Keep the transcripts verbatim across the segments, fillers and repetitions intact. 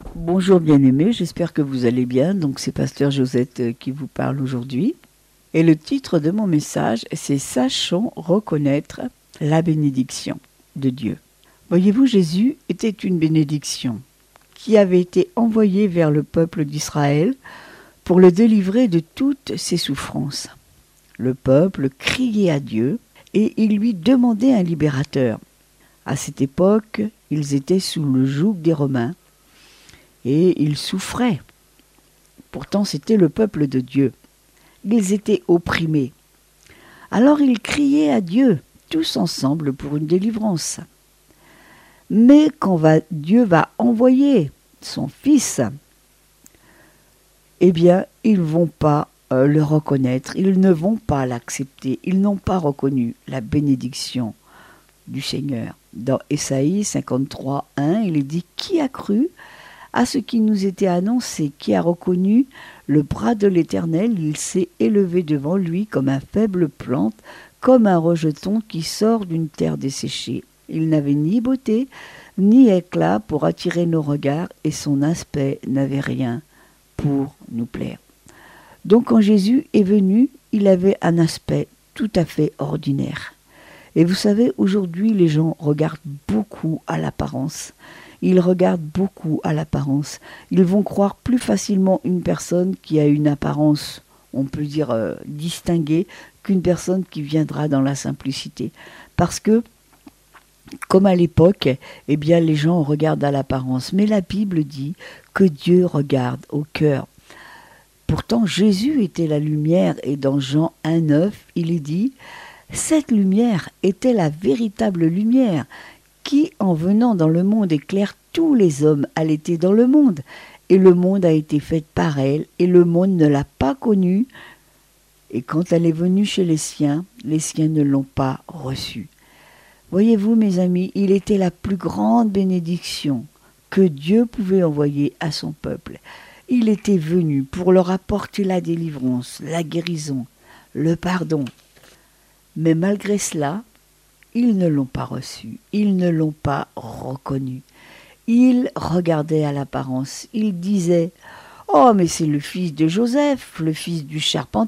Bonjour bien-aimés, j'espère que vous allez bien. Donc c'est Pasteur Josette euh, qui vous parle aujourd'hui. Et le titre de mon message, c'est Sachons reconnaître la bénédiction de Dieu. Voyez-vous, Jésus était une bénédiction qui avait été envoyée vers le peuple d'Israël pour le délivrer de toutes ses souffrances. Le peuple criait à Dieu et il lui demandait un libérateur. À cette époque, ils étaient sous le joug des Romains. Et ils souffraient. Pourtant, c'était le peuple de Dieu. Ils étaient opprimés. Alors ils criaient à Dieu, tous ensemble, pour une délivrance. Mais quand va, Dieu va envoyer son Fils, eh bien, ils ne vont pas euh, le reconnaître, ils ne vont pas l'accepter, ils n'ont pas reconnu la bénédiction du Seigneur. Dans Ésaïe cinquante-trois, un, il est dit « Qui a cru ?» à ce qui nous était annoncé, qui a reconnu le bras de l'Éternel, il s'est élevé devant lui comme un faible plante, comme un rejeton qui sort d'une terre desséchée. Il n'avait ni beauté, ni éclat pour attirer nos regards, et son aspect n'avait rien pour nous plaire. Donc quand Jésus est venu, il avait un aspect tout à fait ordinaire. Et vous savez, aujourd'hui, les gens regardent beaucoup à l'apparence. Ils regardent beaucoup à l'apparence. Ils vont croire plus facilement une personne qui a une apparence, on peut dire, euh, distinguée, qu'une personne qui viendra dans la simplicité. Parce que, comme à l'époque, eh bien, les gens regardent à l'apparence. Mais la Bible dit que Dieu regarde au cœur. Pourtant, Jésus était la lumière, et dans Jean un neuf, il est dit « Cette lumière était la véritable lumière ». Qui, en venant dans le monde, éclaire tous les hommes. Elle était dans le monde, et le monde a été fait par elle, et le monde ne l'a pas connue. Et quand elle est venue chez les siens, les siens ne l'ont pas reçue. Voyez-vous, mes amis, il était la plus grande bénédiction que Dieu pouvait envoyer à son peuple. Il était venu pour leur apporter la délivrance, la guérison, le pardon. Mais malgré cela, ils ne l'ont pas reçu, ils ne l'ont pas reconnu. Ils regardaient à l'apparence, ils disaient « Oh, mais c'est le fils de Joseph, le fils du charpentier !»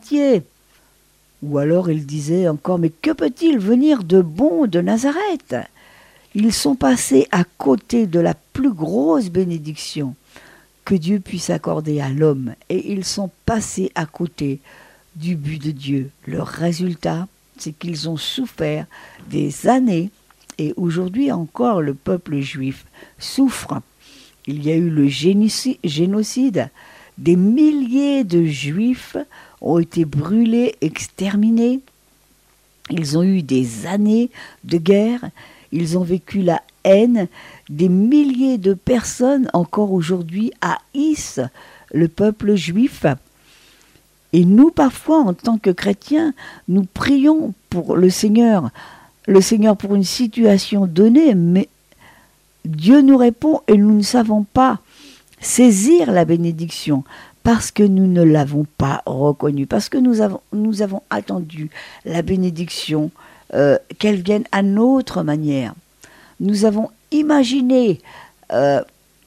Ou alors ils disaient encore « Mais que peut-il venir de bon de Nazareth ?» Ils sont passés à côté de la plus grosse bénédiction que Dieu puisse accorder à l'homme, et ils sont passés à côté du but de Dieu. Le résultat, c'est qu'ils ont souffert des années, et aujourd'hui encore le peuple juif souffre. Il y a eu le génocide, des milliers de juifs ont été brûlés, exterminés. Ils ont eu des années de guerre, ils ont vécu la haine, des milliers de personnes encore aujourd'hui haïssent le peuple juif. Et nous, parfois, en tant que chrétiens, nous prions pour le Seigneur, le Seigneur pour une situation donnée, mais Dieu nous répond et nous ne savons pas saisir la bénédiction parce que nous ne l'avons pas reconnue, parce que nous avons, nous avons attendu la bénédiction, euh, qu'elle vienne à notre manière. Nous avons imaginé euh,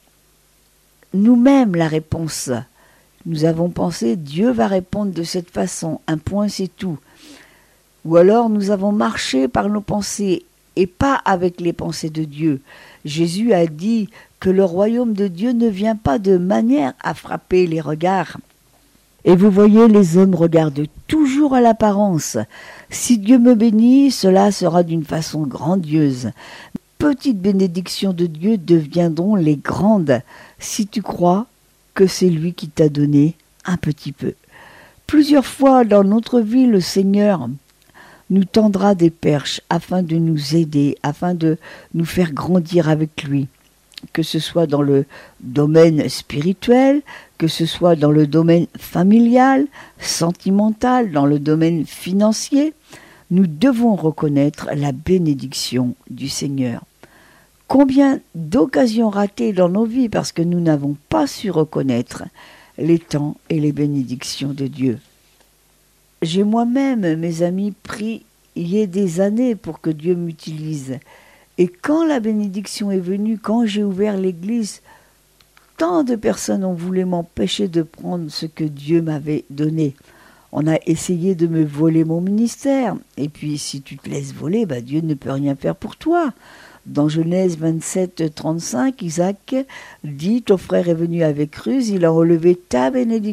nous-mêmes la réponse. Nous avons pensé, Dieu va répondre de cette façon, un point c'est tout. Ou alors nous avons marché par nos pensées et pas avec les pensées de Dieu. Jésus a dit que le royaume de Dieu ne vient pas de manière à frapper les regards. Et vous voyez, les hommes regardent toujours à l'apparence. Si Dieu me bénit, cela sera d'une façon grandiose. Petites bénédictions de Dieu deviendront les grandes si tu crois que c'est lui qui t'a donné un petit peu. Plusieurs fois dans notre vie, le Seigneur nous tendra des perches afin de nous aider, afin de nous faire grandir avec lui. Que ce soit dans le domaine spirituel, que ce soit dans le domaine familial, sentimental, dans le domaine financier, nous devons reconnaître la bénédiction du Seigneur. Combien d'occasions ratées dans nos vies parce que nous n'avons pas su reconnaître les temps et les bénédictions de Dieu. J'ai moi-même, mes amis, prié des années pour que Dieu m'utilise. Et quand la bénédiction est venue, quand j'ai ouvert l'église, tant de personnes ont voulu m'empêcher de prendre ce que Dieu m'avait donné. On a essayé de me voler mon ministère. Et puis, si tu te laisses voler, bah, Dieu ne peut rien faire pour toi. Dans Genèse vingt-sept, trente-cinq, Isaac dit « Ton frère est venu avec ruse, il a relevé ta bénédiction. »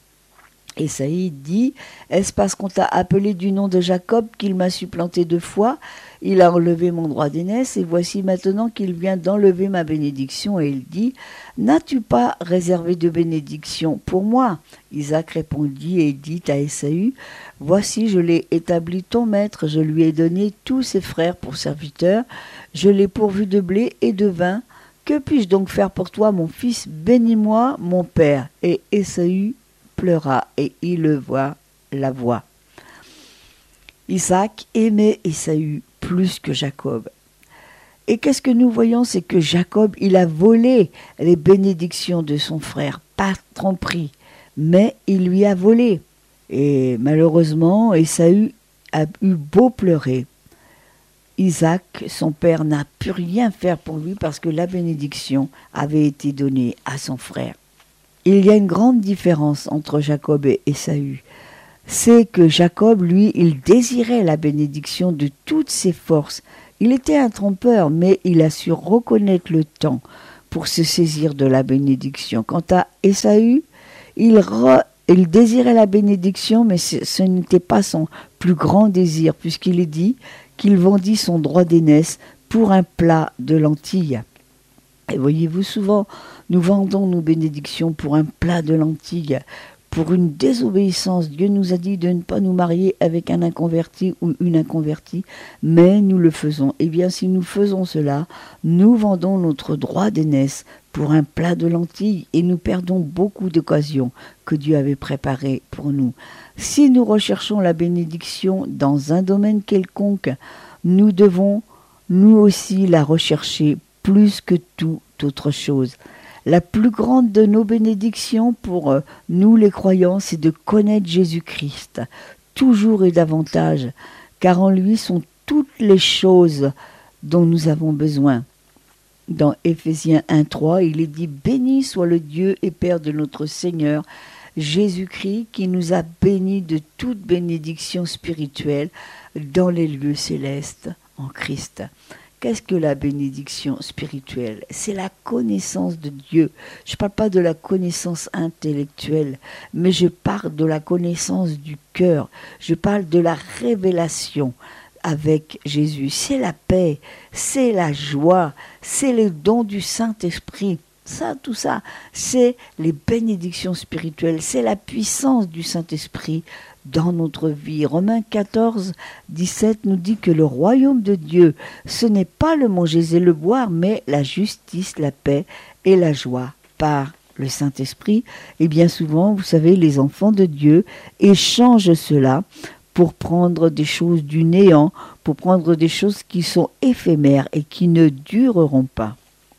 Ésaïe dit « Est-ce parce qu'on t'a appelé du nom de Jacob qu'il m'a supplanté deux fois? Il a enlevé mon droit d'aînesse et voici maintenant qu'il vient d'enlever ma bénédiction. » Et il dit « N'as-tu pas réservé de bénédiction pour moi ?» Isaac répondit et dit à Ésaü « Voici, je l'ai établi ton maître, je lui ai donné tous ses frères pour serviteurs, je l'ai pourvu de blé et de vin. Que puis-je donc faire pour toi, mon fils? Bénis-moi, mon père. » Et Ésaü pleura et il le voit la voix. Isaac aimait Ésaü plus que Jacob. Et qu'est-ce que nous voyons? C'est que Jacob, il a volé les bénédictions de son frère, pas tromperie, mais il lui a volé. Et malheureusement, Ésaü a eu beau pleurer. Isaac, son père, n'a pu rien faire pour lui parce que la bénédiction avait été donnée à son frère. Il y a une grande différence entre Jacob et Ésaü. C'est que Jacob, lui, il désirait la bénédiction de toutes ses forces. Il était un trompeur, mais il a su reconnaître le temps pour se saisir de la bénédiction. Quant à Ésaü, il, re, il désirait la bénédiction, mais ce, ce n'était pas son plus grand désir, puisqu'il est dit qu'il vendit son droit d'aînesse pour un plat de lentilles. Et voyez-vous, souvent, nous vendons nos bénédictions pour un plat de lentilles, pour une désobéissance. Dieu nous a dit de ne pas nous marier avec un inconverti ou une inconvertie, mais nous le faisons. Eh bien, si nous faisons cela, nous vendons notre droit d'aînesse pour un plat de lentilles et nous perdons beaucoup d'occasions que Dieu avait préparées pour nous. Si nous recherchons la bénédiction dans un domaine quelconque, nous devons, nous aussi, la rechercher plus que toute autre chose. La plus grande de nos bénédictions pour euh, nous les croyants, c'est de connaître Jésus-Christ, toujours et davantage, car en lui sont toutes les choses dont nous avons besoin. Dans Éphésiens un trois, il est dit « Béni soit le Dieu et Père de notre Seigneur, Jésus-Christ, qui nous a bénis de toute bénédiction spirituelle dans les lieux célestes en Christ. » Qu'est-ce que la bénédiction spirituelle? C'est la connaissance de Dieu. Je ne parle pas de la connaissance intellectuelle, mais je parle de la connaissance du cœur. Je parle de la révélation avec Jésus. C'est la paix, c'est la joie, c'est les dons du Saint-Esprit. Ça, tout ça, c'est les bénédictions spirituelles, c'est la puissance du Saint-Esprit dans notre vie. Romains quatorze, dix-sept nous dit que le royaume de Dieu, ce n'est pas le manger et le boire, mais la justice, la paix et la joie par le Saint-Esprit. Et bien souvent, vous savez, les enfants de Dieu échangent cela pour prendre des choses du néant, pour prendre des choses qui sont éphémères et qui ne dureront pas.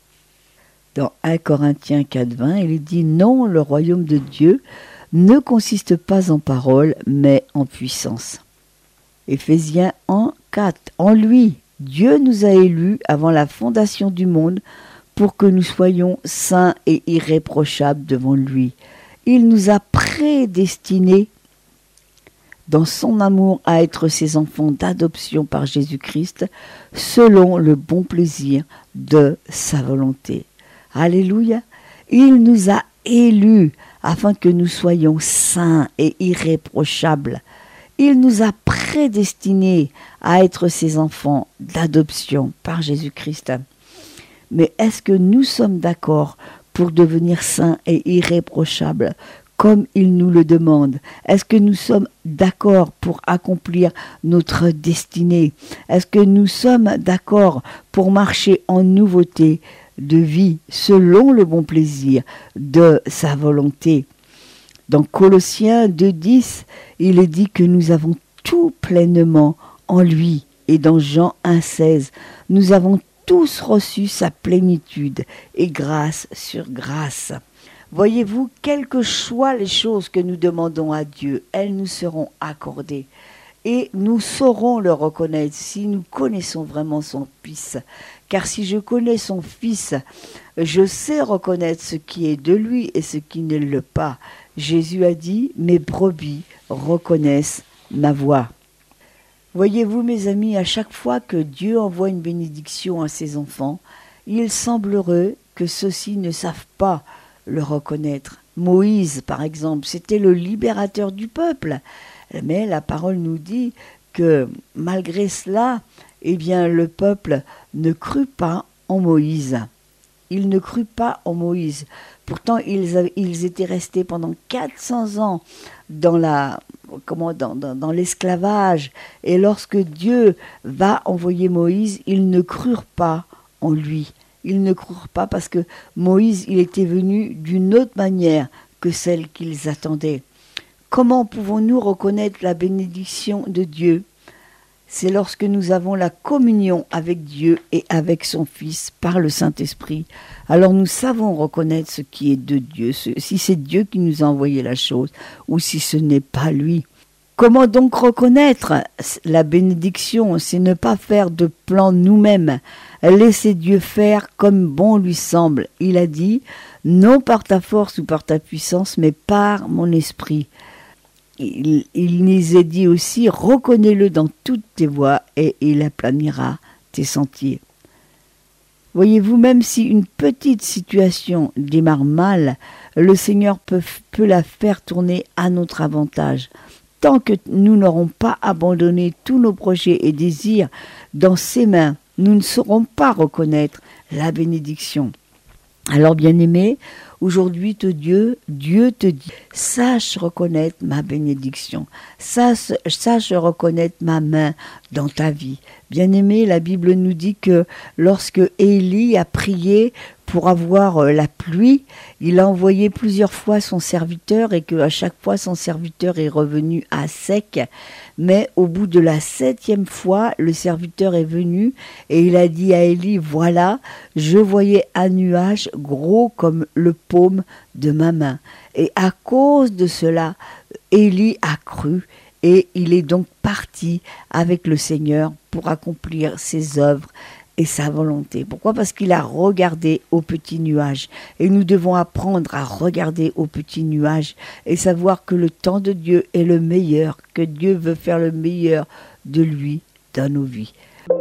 Dans un Corinthiens quatre, vingt, il dit « Non, le royaume de Dieu ne consiste pas en paroles, mais en puissance. » Éphésiens un, quatre. En lui, Dieu nous a élus avant la fondation du monde pour que nous soyons saints et irréprochables devant lui. Il nous a prédestinés dans son amour à être ses enfants d'adoption par Jésus-Christ, selon le bon plaisir de sa volonté. Alléluia. Il nous a élus afin que nous soyons saints et irréprochables. Il nous a prédestinés à être ses enfants d'adoption par Jésus-Christ. Mais est-ce que nous sommes d'accord pour devenir saints et irréprochables comme il nous le demande? Est-ce que nous sommes d'accord pour accomplir notre destinée? Est-ce que nous sommes d'accord pour marcher en nouveauté de vie selon le bon plaisir de sa volonté? Dans Colossiens deux, dix, il est dit que nous avons tout pleinement en lui. Et dans Jean un, seize, nous avons tous reçu sa plénitude et grâce sur grâce. Voyez-vous, quelles que soient les choses que nous demandons à Dieu, elles nous seront accordées. Et nous saurons le reconnaître si nous connaissons vraiment son Fils, Car si je connais son Fils, je sais reconnaître ce qui est de lui et ce qui ne l'est pas. Jésus a dit, mes brebis reconnaissent ma voix. Voyez-vous, mes amis, à chaque fois que Dieu envoie une bénédiction à ses enfants, il semblerait que ceux-ci ne savent pas le reconnaître. Moïse, par exemple, c'était le libérateur du peuple. Mais la parole nous dit que malgré cela, eh bien, le peuple ne crut pas en Moïse. Il ne crut pas en Moïse. Pourtant, ils, avaient, ils étaient restés pendant quatre cents ans dans, la, comment, dans, dans, dans l'esclavage. Et lorsque Dieu va envoyer Moïse, ils ne crurent pas en lui. Ils ne crurent pas parce que Moïse, il était venu d'une autre manière que celle qu'ils attendaient. Comment pouvons-nous reconnaître la bénédiction de Dieu ? C'est lorsque nous avons la communion avec Dieu et avec son Fils par le Saint-Esprit. Alors nous savons reconnaître ce qui est de Dieu, si c'est Dieu qui nous a envoyé la chose ou si ce n'est pas lui. Comment donc reconnaître la bénédiction ? C'est ne pas faire de plan nous-mêmes. Laissez Dieu faire comme bon lui semble. Il a dit, non par ta force ou par ta puissance, mais par mon esprit. Il, il nous est dit aussi, reconnais-le dans toutes tes voies et il aplanira tes sentiers. Voyez-vous, même si une petite situation démarre mal, le Seigneur peut, peut la faire tourner à notre avantage. Tant que nous n'aurons pas abandonné tous nos projets et désirs dans ses mains, nous ne saurons pas reconnaître la bénédiction. Alors, bien-aimé, aujourd'hui, te Dieu, Dieu te dit, sache reconnaître ma bénédiction, sache, sache reconnaître ma main dans ta vie. Bien-aimé, la Bible nous dit que lorsque Élie a prié pour avoir la pluie, il a envoyé plusieurs fois son serviteur et qu'à chaque fois son serviteur est revenu à sec. Mais au bout de la septième fois, le serviteur est venu et il a dit à Élie, voilà, je voyais un nuage gros comme le paume de ma main. Et à cause de cela, Élie a cru et il est donc parti avec le Seigneur pour accomplir ses œuvres et sa volonté. Pourquoi ? Parce qu'il a regardé au petit nuage. Et nous devons apprendre à regarder au petit nuage et savoir que le temps de Dieu est le meilleur, que Dieu veut faire le meilleur de lui dans nos vies.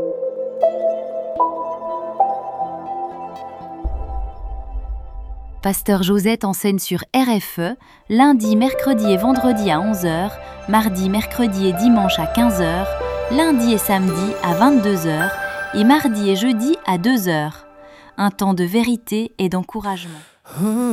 Pasteur Josette enseigne sur R F E, lundi, mercredi et vendredi à onze heures, mardi, mercredi et dimanche à quinze heures, lundi et samedi à vingt-deux heures, et mardi et jeudi à deux heures. Un temps de vérité et d'encouragement.